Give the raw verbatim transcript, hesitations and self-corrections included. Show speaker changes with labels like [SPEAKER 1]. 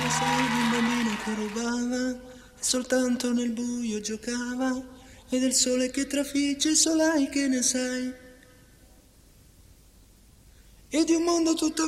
[SPEAKER 1] sei di un bambino che rubava e soltanto nel buio giocava, e del sole che trafigge il solai che ne sai, e di un mondo tutto